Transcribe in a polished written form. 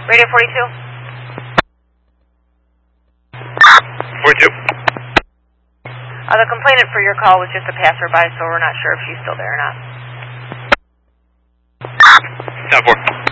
Radio 42. 42. The complainant for your call was just a passerby, so we're not sure if she's still there or not. 10-4.